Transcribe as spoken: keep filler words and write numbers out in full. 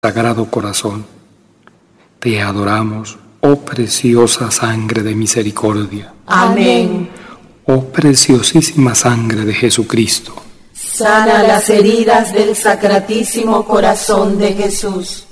Sagrado Corazón, te adoramos, oh preciosa sangre de misericordia. Amén. Oh preciosísima sangre de Jesucristo. Sana las heridas del Sacratísimo Corazón de Jesús.